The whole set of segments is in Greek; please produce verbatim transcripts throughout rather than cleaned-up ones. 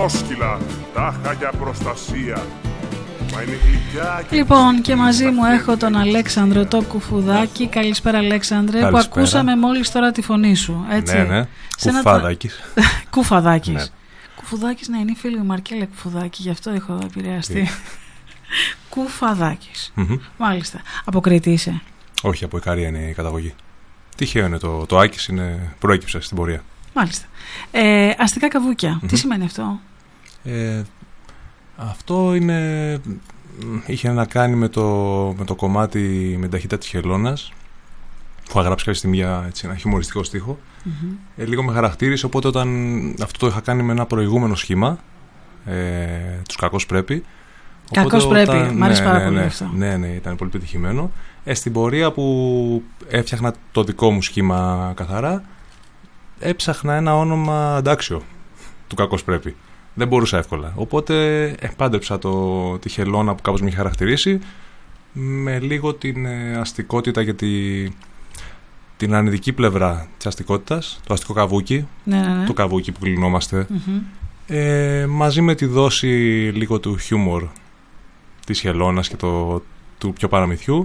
πρόσκυλα, τάχα για προστασία. Μα είναι γλυκιά και... Λοιπόν, και μαζί μου έχω τον Αλέξανδρο το Κουφουδάκη. Καλησπέρα, Αλέξανδρε. Καλησπέρα. Που ακούσαμε μόλις τώρα τη φωνή σου, έτσι. Ναι, ναι. Κουφαδάκης. Ένα... Κουφαδάκης. Ναι. Κουφουδάκης, ναι, είναι η φίλη μου Μαρκέλα Κουφουδάκη, γι' αυτό έχω επηρεαστεί. Κουφαδάκης. Mm-hmm. Μάλιστα. Από Κρήτη είσαι? Όχι, από Ικαρία είναι η καταγωγή. Τυχαίο είναι το, το Άκης, είναι, προέκυψε στην πορεία. Μάλιστα. Ε, αστικά καβούκια. Mm-hmm. Τι σημαίνει αυτό? Ε, αυτό είναι... είχε να κάνει με το, με το κομμάτι με την ταχύτητα της χελώνας, που είχα γράψει κάποια στιγμή για έτσι, ένα χιουμοριστικό στίχο. Mm-hmm. Ε, λίγο με χαρακτήρισε, οπότε όταν αυτό το είχα κάνει με ένα προηγούμενο σχήμα, ε, τους Κακός Πρέπει. Κακός Πρέπει, όταν, μ' άρεσε ναι, πάρα ναι, πολύ ναι, αυτό. Ναι, ναι, ήταν πολύ πετυχημένο. Ε, στην πορεία που έφτιαχνα το δικό μου σχήμα καθαρά, έψαχνα ένα όνομα αντάξιο του Κακός Πρέπει. Δεν μπορούσα εύκολα. Οπότε ε, πάντρεψα το, τη χελώνα που κάπως με είχε χαρακτηρίσει με λίγο την ε, αστικότητα και τη, την αρνητική πλευρά της αστικότητας, το αστικό καβούκι, ναι, ναι, ναι. το καβούκι που κλεινόμαστε, mm-hmm. ε, μαζί με τη δόση λίγο του χιούμορ της χελώνας και το, του πιο παραμυθιού.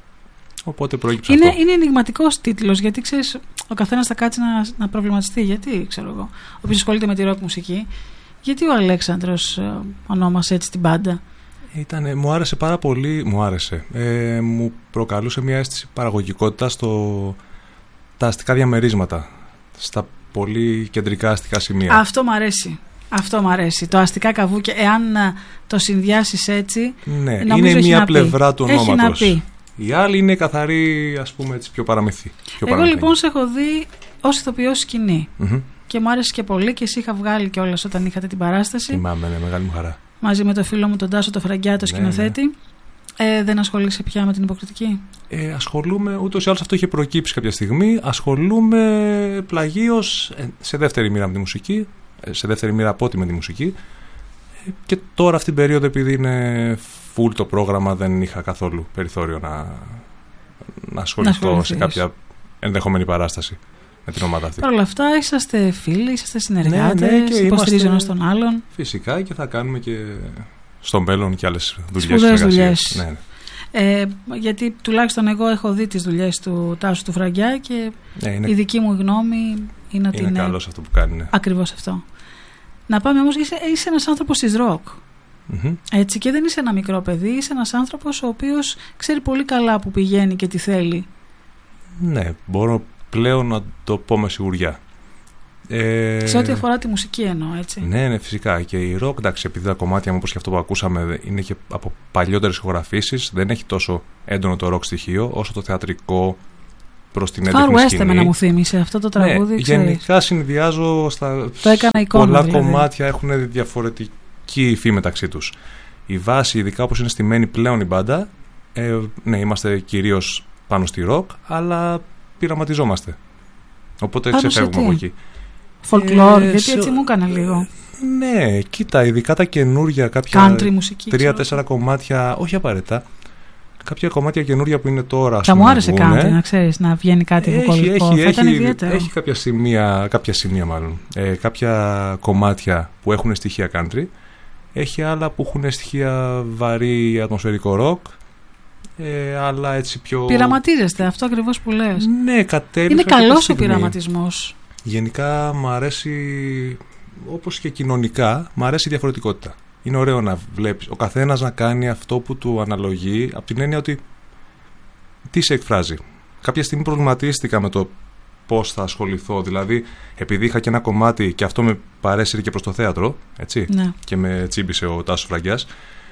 Οπότε προέκυψε είναι, αυτό. Είναι ενιγματικός τίτλος, γιατί ξέρεις, ο καθένας θα κάτσει να, να προβληματιστεί. Γιατί, ξέρω εγώ, όποιος ασχολείται με τη ροκ μουσική, γιατί ο Αλέξανδρος ε, ονόμασε έτσι την μπάντα? Ήτανε, μου άρεσε πάρα πολύ, μου άρεσε. Ε, μου προκαλούσε μια αίσθηση παραγωγικότητα στο τα αστικά διαμερίσματα, στα πολύ κεντρικά αστικά σημεία. Αυτό μου αρέσει. Αυτό μου αρέσει. Το αστικά καβούκια, εάν το συνδυάσεις έτσι, ναι, είναι μια πλευρά του ονόματος. Έχει να πει. Η άλλη είναι καθαρή, ας πούμε, έτσι, πιο παραμυθή. Πιο Εγώ λοιπόν σε έχω δει ως ηθοποιός σκηνή. Mm-hmm. Και μου άρεσε και πολύ και εσύ είχα βγάλει κιόλας όταν είχατε την παράσταση. Θυμάμαι, ναι, μεγάλη μου χαρά. Μαζί με το φίλο μου τον Τάσο το Φραγκιά, το σκηνοθέτη. Ναι, ναι. Ε, δεν ασχολείσαι πια με την υποκριτική? Ε, ασχολούμαι, ούτως ή άλλως αυτό είχε προκύψει κάποια στιγμή. Ασχολούμαι πλαγίως σε δεύτερη μοίρα με τη μουσική. Σε δεύτερη μοίρα από ό,τι με τη μουσική. Και τώρα αυτή την περίοδο, επειδή είναι full το πρόγραμμα, δεν είχα καθόλου περιθώριο να, να ασχοληθώ να σε κάποια ενδεχόμενη παράσταση με την ομάδα αυτή. Παρ' όλα αυτά είσαστε φίλοι, είσαστε συνεργάτες, ναι, ναι, υποστηρίζουν ένας τον άλλον. Φυσικά, και θα κάνουμε και στο μέλλον και άλλες δουλειές. Σπουδαίες δουλειές. Ναι, ναι. Ε, γιατί τουλάχιστον εγώ έχω δει τις δουλειές του Τάσου του Φραγκιά και ναι, είναι... η δική μου γνώμη είναι ότι είναι, είναι καλός αυτό που κάνει. Ναι. Ακριβώς αυτό. Να πάμε όμως, είσαι, είσαι ένας άνθρωπος της ροκ. Mm-hmm. Έτσι, και δεν είσαι ένα μικρό παιδί, είσαι ένας άνθρωπος ο οποίος ξέρει πολύ καλά που πηγαίνει και τι θέλει. Ναι, μπορώ πλέον να το πω με σιγουριά. Ε... Σε ό,τι αφορά τη μουσική εννοώ, έτσι. Ναι, ναι, φυσικά. Και η ροκ, εντάξει, επειδή τα κομμάτια μου, όπως και αυτό που ακούσαμε, είναι και από παλιότερες ηχογραφήσεις, δεν έχει τόσο έντονο το ροκ στοιχείο όσο το θεατρικό προς την έντεχνη σκηνή. Far West εμένα μου θύμισε αυτό το τραγούδι. Ναι, γενικά συνδυάζω στα το έκανα εικόνα, πολλά δηλαδή. Κομμάτια έχουν διαφορετική υφή μεταξύ τους. Η βάση, ειδικά όπως είναι στημένη πλέον η μπάντα, ε, ναι, είμαστε κυρίως πάνω στη ροκ, αλλά πειραματιζόμαστε. Οπότε Πάνω ξεφεύγουμε από εκεί. Folklore, ε, γιατί σε... έτσι μου έκανε λίγο. Ναι, κοίτα, ειδικά τα καινούρια, κάποια country μουσική, τρία-τέσσερα κομμάτια, όχι απαραίτητα. Κάποια κομμάτια καινούρια που είναι τώρα. Θα μου άρεσε country, να ξέρεις, να βγαίνει κάτι βουκολικό. Έχει, θα ήταν έχει, ιδιαίτερο. Έχει κάποια σημεία, κάποια σημεία μάλλον. Ε, κάποια κομμάτια που έχουν στοιχεία country. Έχει άλλα που έχουν στοιχεία βαρύ ατμοσφαιρικό ροκ. Ε, αλλά έτσι πιο... Πειραματίζεστε, αυτό ακριβώς που λες. Ναι, κατέληξα. Είναι καλός ο πειραματισμός. Γενικά μου αρέσει, όπως και κοινωνικά, μου αρέσει η διαφορετικότητα. Είναι ωραίο να βλέπεις ο καθένας να κάνει αυτό που του αναλογεί, από την έννοια ότι τι σε εκφράζει. Κάποια στιγμή προβληματίστηκα με το πώς θα ασχοληθώ. Δηλαδή, επειδή είχα και ένα κομμάτι και αυτό με παρέσυρε και προς το θέατρο, έτσι, ναι. και με τσίμπησε ο Τάσος Φραγκιάς.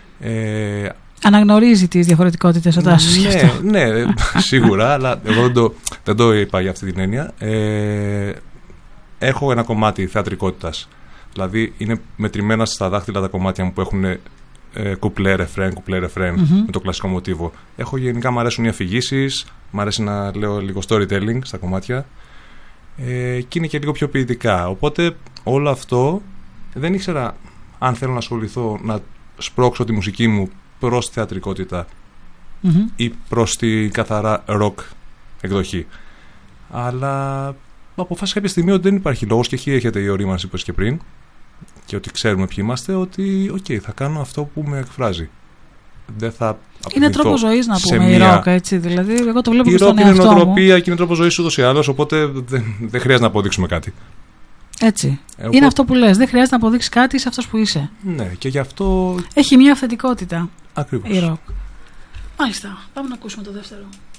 Ε, Αναγνωρίζει τις διαφορετικότητες ο Τάσος γι' αυτό. Ναι, ναι, σίγουρα, αλλά εγώ δεν το, δεν το είπα για αυτή την έννοια. Ε, έχω ένα κομμάτι θεατρικότητας. Δηλαδή, είναι μετρημένα στα δάχτυλα τα κομμάτια μου που έχουν ε, κουπλέ, ρεφρέν, κουπλέ, ρεφρέν, mm-hmm. με το κλασικό μοτίβο. Έχω γενικά, μου αρέσουν οι αφηγήσεις, μου αρέσει να λέω λίγο storytelling στα κομμάτια ε, και είναι και λίγο πιο ποιητικά. Οπότε, όλο αυτό δεν ήξερα αν θέλω να ασχοληθώ να σπρώξω τη μουσική μου προς τη θεατρικότητα mm-hmm. ή προς τη καθαρά rock εκδοχή. Αλλά αποφάσισα κάποια στιγμή ότι δεν υπάρχει λόγος και εκεί έχετε η ορίμανση που είπες και πριν. και ότι ξέρουμε ποιοι είμαστε, ότι οκ, okay, θα κάνω αυτό που με εκφράζει. Δεν θα είναι τρόπο ζωής να πούμε, μια... η ροκ, έτσι. Δηλαδή, εγώ το βλέπω η και στον ροκ εαυτό μου. Είναι νοοτροπία και είναι τρόπο ζωής ούτως ή άλλως, οπότε δεν, δεν χρειάζεται να αποδείξουμε κάτι. Έτσι. Εγώ... Είναι αυτό που λες. Δεν χρειάζεται να αποδείξεις κάτι, είσαι αυτός που είσαι. Ναι, και γι' αυτό. Έχει μια αυθεντικότητα. Ακριβώς. Η ροκ. Μάλιστα. Πάμε να ακούσουμε το δεύτερο.